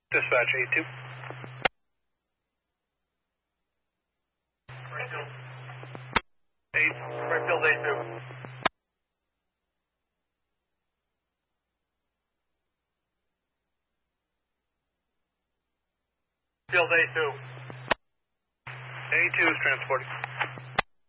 Dispatch A2. Right field A2. Field A2. A2 is transporting.